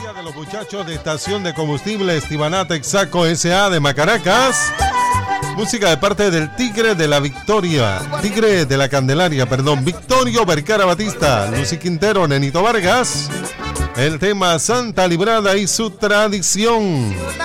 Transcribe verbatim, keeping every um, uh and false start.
cortesía de los muchachos de Estación de Combustible Estibanat Texaco S A de Macaracas. Música de parte del Tigre de la Victoria, Tigre de la Candelaria, perdón, Victorio Vergara Batista, Lucy Quintero, Nenito Vargas. El tema Santa Librada y su tradición.